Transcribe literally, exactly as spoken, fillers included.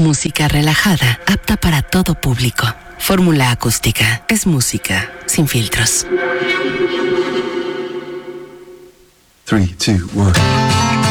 Música relajada, apta para todo público. Fórmula Acústica. Es música sin filtros. three, two, one